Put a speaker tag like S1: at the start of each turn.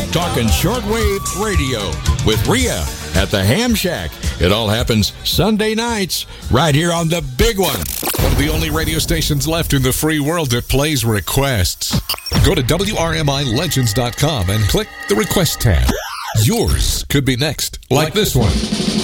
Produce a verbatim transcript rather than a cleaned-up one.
S1: talking shortwave radio with Rhea at the Ham Shack. It all happens Sunday nights right here on the big one.
S2: One of the only radio stations left in the free world that plays requests. Go to W R M I Legends dot com and click the request tab. Yours could be next, like, like this one.